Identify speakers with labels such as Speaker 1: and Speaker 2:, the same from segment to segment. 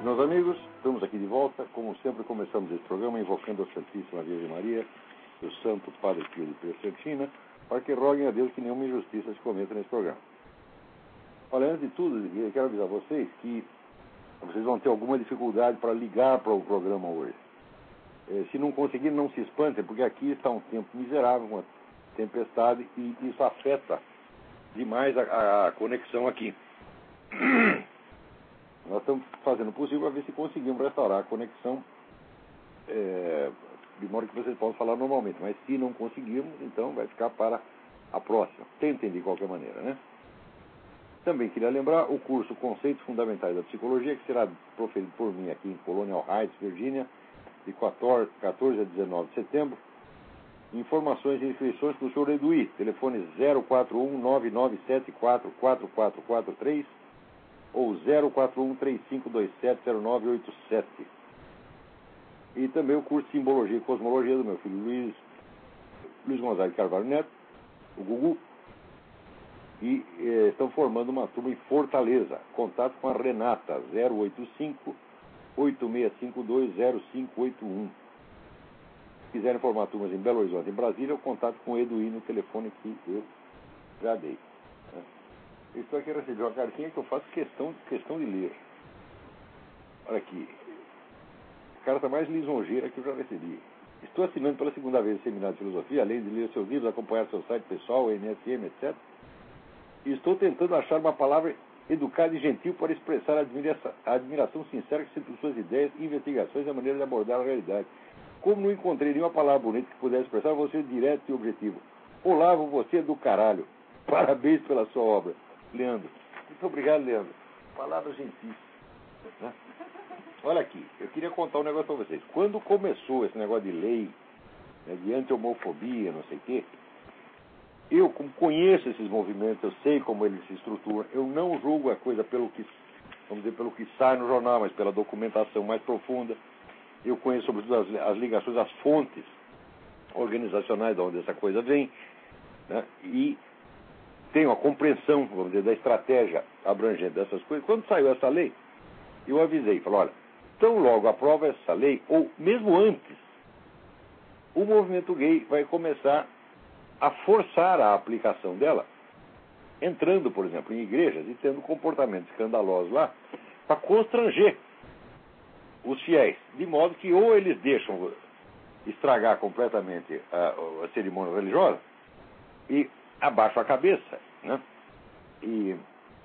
Speaker 1: noite, meus amigos. Estamos aqui de volta. Como sempre, começamos esse programa invocando a Santíssima Virgem Maria e o Santo Padre Pio de Pietrelcina para que roguem a Deus que nenhuma injustiça se cometa nesse programa. Olha, antes de tudo, eu quero avisar vocês que vocês vão ter alguma dificuldade para ligar para o programa hoje. Se não conseguir, não se espantem, porque aqui está um tempo miserável, uma tempestade, e isso afeta demais a conexão aqui. Nós estamos fazendo o possível para ver se conseguimos restaurar a conexão de modo que vocês possam falar normalmente. Mas se não conseguirmos, então vai ficar para a próxima. Tentem de qualquer maneira, né? Também queria lembrar o curso Conceitos Fundamentais da Psicologia, que será proferido por mim aqui em Colonial Heights, Virgínia, de 14 a 19 de setembro. Informações e inscrições para o senhor Eduí. Telefone 041-9974-4443 ou 041-3527-0987. E também o curso de Simbologia e Cosmologia do meu filho Luiz Gonzaga Carvalho Neto, o Gugu. E estão formando uma turma em Fortaleza. Contato com a Renata, 085-8652-0581. Se quiserem formar turmas em Belo Horizonte e Brasília, eu contato com o Eduí no telefone que eu já dei. Eu estou aqui recebendo uma cartinha que eu faço questão de ler. Olha aqui. A carta mais lisonjeira que eu já recebi. Estou assinando pela segunda vez o Seminário de Filosofia, além de ler seus livros, acompanhar seu site pessoal, NSM, etc. E estou tentando achar uma palavra educada e gentil para expressar a admiração sincera que sinto por suas ideias, investigações e a maneira de abordar a realidade. Como não encontrei nenhuma palavra bonita que pudesse expressar, você direto e objetivo. Olavo, você é do caralho. Parabéns pela sua obra. Leandro. Muito obrigado, Leandro. Palavras gentis. Né? Olha aqui, eu queria contar um negócio para vocês. Quando começou esse negócio de lei, né, de anti-homofobia, não sei o quê, eu, como conheço esses movimentos, eu sei como eles se estruturam, eu não julgo a coisa pelo que sai no jornal, mas pela documentação mais profunda. Eu conheço, sobretudo, as ligações, as fontes organizacionais de onde essa coisa vem, né? E tenho a compreensão, vamos dizer, da estratégia abrangente dessas coisas. Quando saiu essa lei, eu avisei, falei, olha, tão logo aprova essa lei, ou mesmo antes, o movimento gay vai começar a forçar a aplicação dela, entrando, por exemplo, em igrejas e tendo comportamentos escandalosos lá, para constranger os fiéis, de modo que ou eles deixam estragar completamente a cerimônia religiosa e abaixam a cabeça, né? E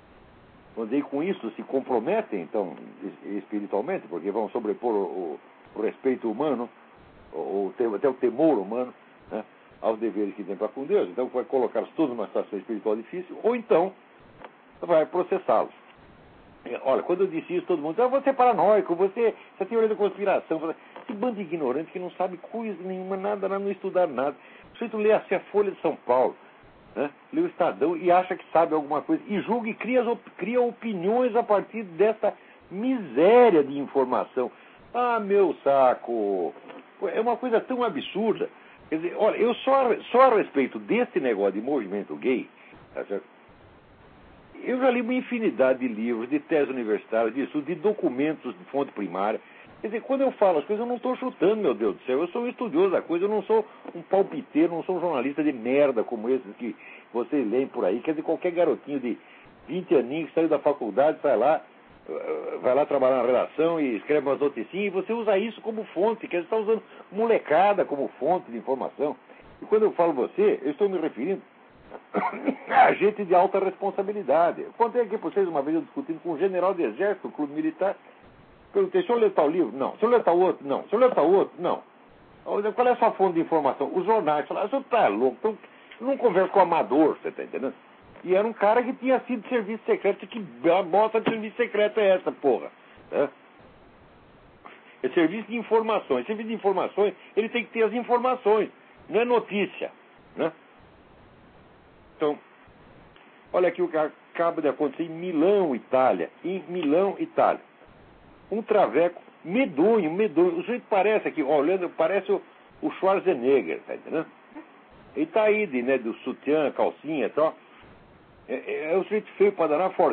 Speaker 1: com isso se comprometem, então, espiritualmente, porque vão sobrepor o respeito humano, ou até o temor humano, né, aos deveres que tem para com Deus. Então vai colocá-los todos numa situação espiritual difícil, ou então vai processá-los. Olha, quando eu disse isso, todo mundo disse, você é paranoico, você tem teoria da conspiração. Que bando de ignorante que não sabe coisa nenhuma, nada, não estudar nada. O sujeito lê assim a Folha de São Paulo, né? Lê o Estadão e acha que sabe alguma coisa, e julga e cria opiniões a partir dessa miséria de informação. Ah, meu saco! É uma coisa tão absurda. Quer dizer, olha, eu só a respeito desse negócio de movimento gay, tá certo? Eu já li uma infinidade de livros, de teses universitárias, de documentos de fonte primária. Quer dizer, quando eu falo as coisas, eu não estou chutando, meu Deus do céu. Eu sou um estudioso da coisa, eu não sou um palpiteiro, não sou um jornalista de merda como esses que vocês leem por aí. Quer dizer, qualquer garotinho de 20 aninhos que saiu da faculdade, vai lá trabalhar na redação e escreve umas noticinhas, e você usa isso como fonte. Quer dizer, você está usando molecada como fonte de informação. E quando eu falo você, eu estou me referindo a gente de alta responsabilidade. Eu contei aqui para vocês uma vez, eu discutindo com um general de exército, clube militar. Perguntei, se eu ler tal livro? Não. Se eu ler tal outro? Não. Se eu ler tal outro? Não. Qual é a sua fonte de informação? Os jornais. Falaram, você está louco? Então, eu não converso com amador, você está entendendo? E era um cara que tinha sido de serviço secreto. Que bosta de serviço secreto é essa, porra? É serviço de informações. Serviço de informações, ele tem que ter as informações. Não é notícia, né? Então, olha aqui o que acaba de acontecer em Milão, Itália. Em Milão, Itália. Um traveco medonho. O sujeito parece aqui, olhando, parece o Schwarzenegger, tá entendendo? Ele tá aí, do sutiã, calcinha e tal. É um sujeito feio para danar, forte.